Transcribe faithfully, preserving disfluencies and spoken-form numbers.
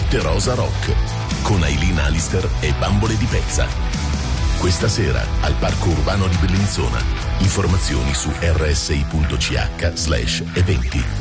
Notte Rosa Rock con Aileen Alister e Bambole di Pezza. Questa sera al Parco Urbano di Bellinzona. Informazioni su r s i punto c h slash eventi.